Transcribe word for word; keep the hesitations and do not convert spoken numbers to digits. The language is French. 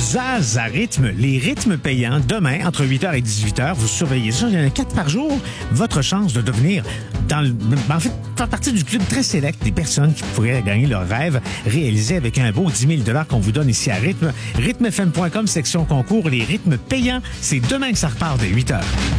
Zaz à rythme, les rythmes payants, demain, entre huit heures et dix-huit heures. Vous surveillez ça, il y en a quatre par jour. Votre chance de devenir, dans le, en fait, faire partie du club très sélect des personnes qui pourraient gagner leur rêve réalisé avec un beau dix mille dollars qu'on vous donne ici à Rythme. rythme f m point com, section concours, les rythmes payants. C'est demain que ça repart dès huit heures.